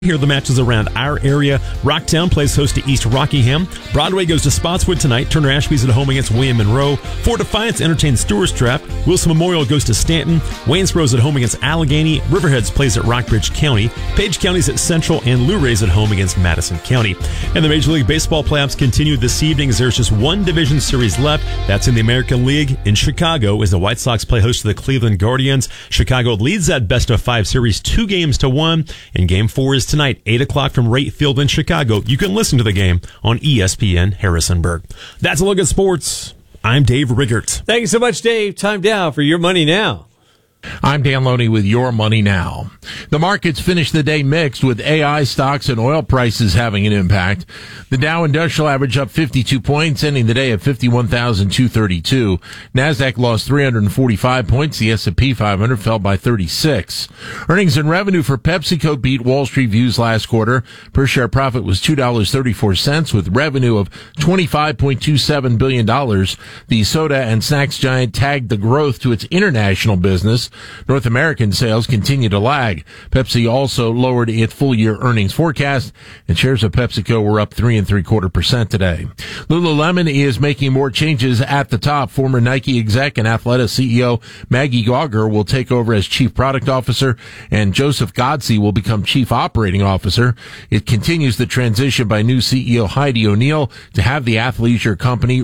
Here are the matches around our area. Rocktown plays host to East Rockingham. Broadway goes to Spotswood tonight. Turner Ashby's at home against William Monroe. Fort Defiance entertains Stewart's Trap. Wilson Memorial goes to Stanton. Waynesboro's at home against Allegheny. Riverheads plays at Rockbridge County. Page County's at Central, and Luray's at home against Madison County. And the Major League Baseball playoffs continue this evening as there's just one division series left. That's in the American League in Chicago as the White Sox play host to the Cleveland Guardians. Chicago leads that best-of-5 series 2-1, and Game 4 is tonight, 8 o'clock from Wright Field in Chicago. You can listen to the game on ESPN Harrisonburg. That's a look at sports. I'm Dave Riggert. Thank you so much, Dave. Time now for Your Money Now. I'm Dan Loney with Your Money Now. The markets finished the day mixed, with AI stocks and oil prices having an impact. The Dow Industrial Average up 52 points, ending the day at 51,232. NASDAQ lost 345 points. The S&P 500 fell by 36. Earnings and revenue for PepsiCo beat Wall Street views last quarter. Per share profit was $2.34, with revenue of $25.27 billion. The soda and snacks giant tagged the growth to its international business. North American sales continue to lag. Pepsi also lowered its full-year earnings forecast, and shares of PepsiCo were up 3 3/4% today. Lululemon is making more changes at the top. Former Nike exec and Athleta CEO Maggie Gauger will take over as Chief Product Officer, and Joseph Godsey will become Chief Operating Officer. It continues the transition by new CEO Heidi O'Neill to have the athleisure company